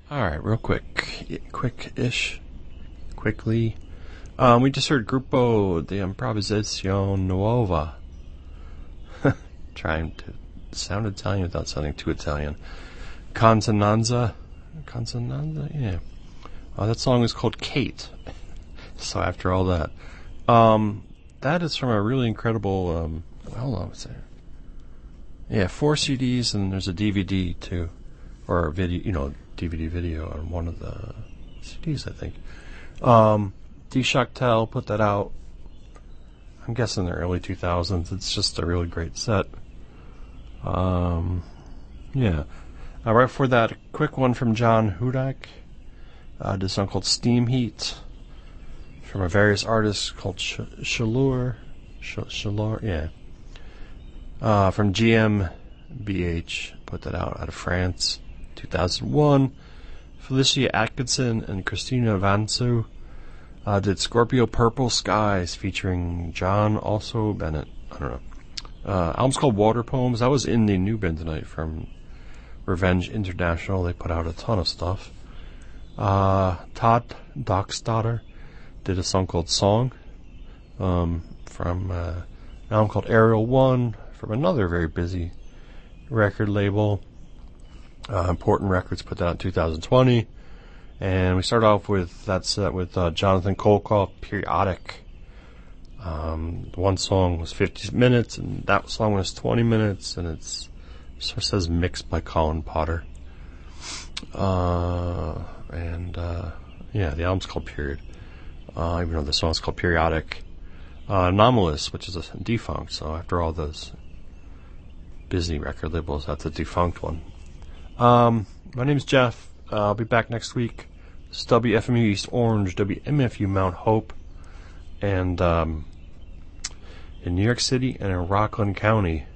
Alright, real quick-ish, quickly. We just heard Gruppo de Improvisazione Nuova. Trying to sound Italian without sounding too Italian. Consonanza, yeah. That song is called Kate. So after all that, that is from a really incredible, hold on, what's there? Yeah, 4 CDs and there's a DVD too. Or a video, DVD video on one of the CDs, I think. Deshoctel put that out, I'm guessing in the early 2000s. It's just a really great set. Yeah. Right before that, a quick one from John Hudak. Did a song called Steam Heat from a various artists called Chaleur, yeah. From GmbH, put that out of France, 2001. Felicia Atkinson and Christina Vanso did Scorpio Purple Skies featuring John also Bennett. I don't know. Album's called Water Poems. That was in the new bin tonight from Revenge International. They put out a ton of stuff. Todd Docksdaughter did a song called Song from an album called Aerial One from another very busy record label. Important Records put that out in 2020. And we start off with that set with Jonathan Kolkoff, Periodic. One song was 50 minutes, and that song was 20 minutes, and it sort of says mixed by Colin Potter. Yeah, the album's called Period. Even though the song's called Periodic. Anomalous, which is a defunct, so after all those busy record labels, that's a defunct one. My name's Jeff. I'll be back next week. This is WFMU East Orange, WMFU Mount Hope, and in New York City and in Rockland County,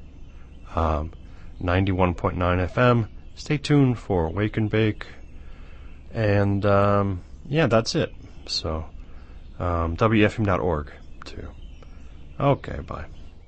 91.9 FM. Stay tuned for Wake and Bake, and yeah, that's it. So WFM.org too. Okay, bye.